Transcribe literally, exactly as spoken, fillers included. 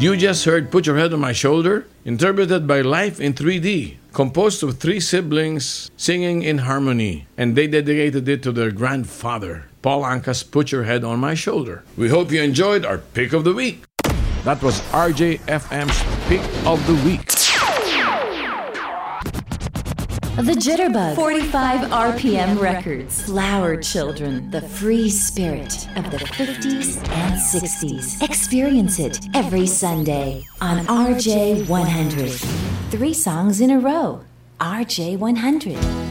You just heard Put Your Head on My Shoulder, interpreted by Life in three D, composed of three siblings singing in harmony, and they dedicated it to their grandfather. Paul Anka's Put Your Head on My Shoulder. We hope you enjoyed our Pick of the Week. That was R J F M's Pick of the Week. The Jitterbug, forty-five R P M Records. Flower Children, the free spirit of the fifties and sixties. Experience it every Sunday on R J one hundred. Three songs in a row. R J one hundred.